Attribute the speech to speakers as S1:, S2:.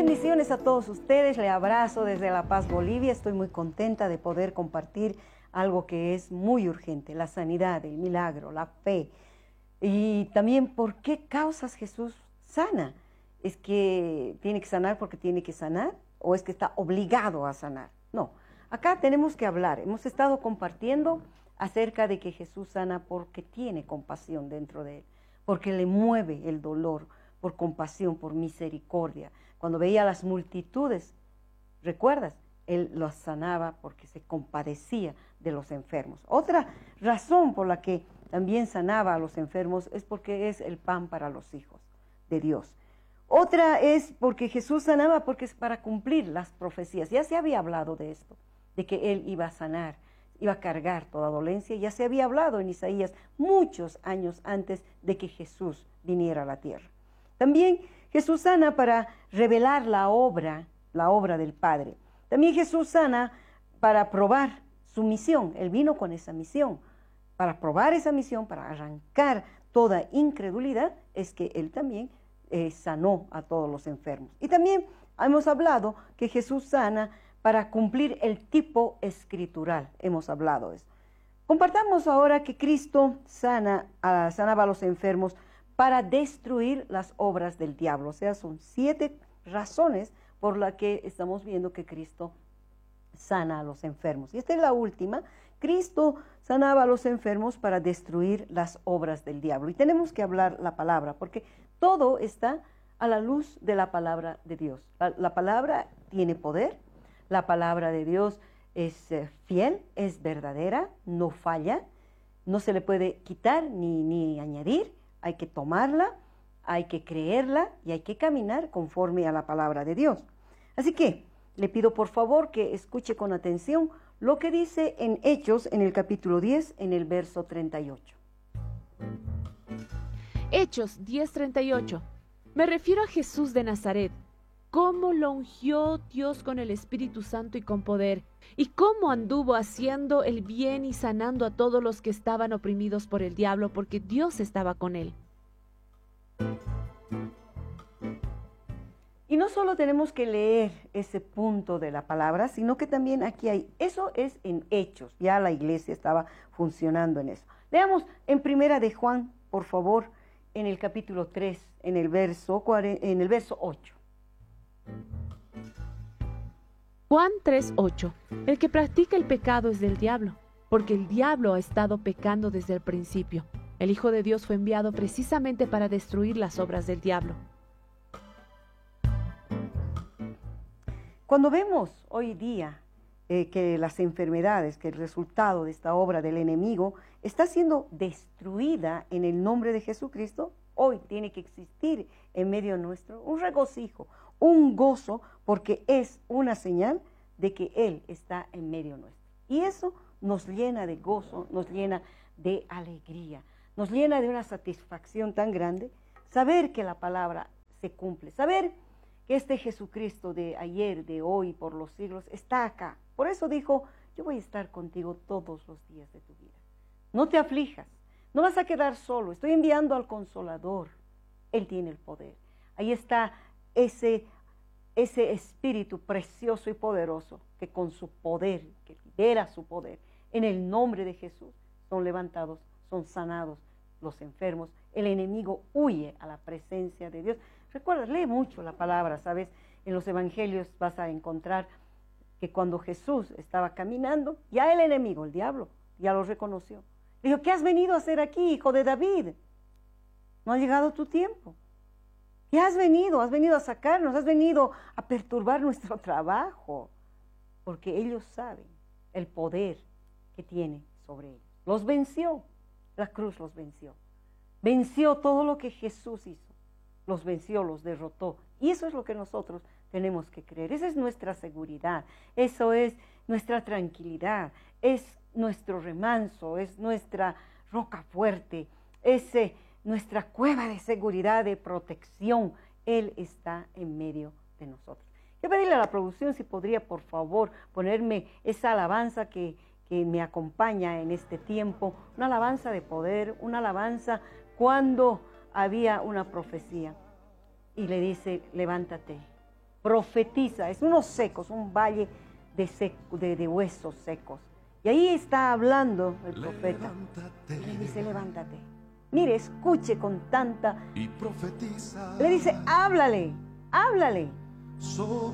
S1: bendiciones a todos ustedes. Le abrazo desde La Paz, Bolivia. Estoy muy contenta de poder compartir algo que es muy urgente: la sanidad, el milagro, la fe. Y también por qué causas Jesús sana. ¿Es que tiene que sanar porque tiene que sanar? ¿O es que está obligado a sanar? No, acá tenemos que hablar. Hemos estado compartiendo acerca de que Jesús sana porque tiene compasión dentro de él, porque le mueve el dolor, por compasión, por misericordia. Cuando veía a las multitudes, ¿recuerdas? Él los sanaba porque se compadecía de los enfermos. Otra razón por la que también sanaba a los enfermos es porque es el pan para los hijos de Dios. Otra es porque Jesús sanaba porque es para cumplir las profecías. Ya se había hablado de esto, de que Él iba a sanar, iba a cargar toda dolencia. Ya se había hablado en Isaías muchos años antes de que Jesús viniera a la tierra. También Jesús sana para revelar la obra del Padre. También Jesús sana para probar su misión. Él vino con esa misión. Para probar esa misión, para arrancar toda incredulidad, es que Él también sanó a todos los enfermos. Y también hemos hablado que Jesús sana para cumplir el tipo escritural. Hemos hablado de eso. Compartamos ahora que Cristo sanaba a los enfermos para destruir las obras del diablo. O sea, son 7 razones por las que estamos viendo que Cristo sana a los enfermos. Y esta es la última. Cristo sanaba a los enfermos para destruir las obras del diablo. Y tenemos que hablar la palabra, porque todo está a la luz de la palabra de Dios. La palabra tiene poder, la palabra de Dios es fiel, es verdadera, no falla, no se le puede quitar ni añadir. Hay que tomarla, hay que creerla y hay que caminar conforme a la palabra de Dios. Así que le pido por favor que escuche con atención lo que dice en Hechos, en el capítulo 10, en el verso 38.
S2: Hechos 10:38. Me refiero a Jesús de Nazaret, cómo lo ungió Dios con el Espíritu Santo y con poder, y cómo anduvo haciendo el bien y sanando a todos los que estaban oprimidos por el diablo, porque Dios estaba con él.
S1: Y no solo tenemos que leer ese punto de la palabra, sino que también aquí hay, eso es en Hechos, ya la iglesia estaba funcionando en eso. Leamos en Primera de Juan, por favor, en el capítulo 3, en el verso 8.
S2: Juan 3:8. El que practica el pecado es del diablo, porque el diablo ha estado pecando desde el principio. El Hijo de Dios fue enviado precisamente para destruir las obras del diablo.
S1: Cuando vemos hoy día que las enfermedades, que el resultado de esta obra del enemigo está siendo destruida en el nombre de Jesucristo, hoy tiene que existir en medio nuestro un regocijo, un gozo, porque es una señal de que Él está en medio nuestro. Y eso nos llena de gozo, nos llena de alegría, nos llena de una satisfacción tan grande, saber que la palabra se cumple, saber que este Jesucristo de ayer, de hoy, por los siglos, está acá. Por eso dijo, yo voy a estar contigo todos los días de tu vida. No te aflijas, no vas a quedar solo, estoy enviando al Consolador. Él tiene el poder. Ahí está ese Espíritu precioso y poderoso que con su poder, que libera su poder, en el nombre de Jesús, son levantados, son sanados los enfermos. El enemigo huye a la presencia de Dios. Recuerda, lee mucho la palabra, ¿sabes? En los evangelios vas a encontrar que cuando Jesús estaba caminando, ya el enemigo, el diablo, ya lo reconoció. Le dijo, ¿qué has venido a hacer aquí, hijo de David? No ha llegado tu tiempo. ¿Qué has venido? Has venido a sacarnos, has venido a perturbar nuestro trabajo. Porque ellos saben el poder que tiene sobre ellos. Los venció, la cruz los venció. Venció todo lo que Jesús hizo. Los venció, los derrotó. Y eso es lo que nosotros tenemos que creer. Esa es nuestra seguridad. Eso es nuestra tranquilidad. Es nuestro remanso. Es nuestra roca fuerte. Es nuestra cueva de seguridad, de protección. Él está en medio de nosotros. Quiero pedirle a la producción si podría, por favor, ponerme esa alabanza que me acompaña en este tiempo. Una alabanza de poder, una alabanza cuando había una profecía y le dice, levántate, profetiza, es unos secos, un valle de huesos secos. Y ahí está hablando el profeta. Y le dice, levántate. Mire, escuche con tanta...
S3: Y profetiza.
S1: Le dice, háblale, háblale.